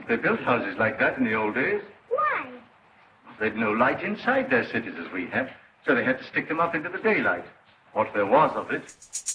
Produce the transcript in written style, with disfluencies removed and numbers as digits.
They built houses like that in the old days. Why? They'd no light inside their cities as we have, so they had to stick them up into the daylight. What there was of it.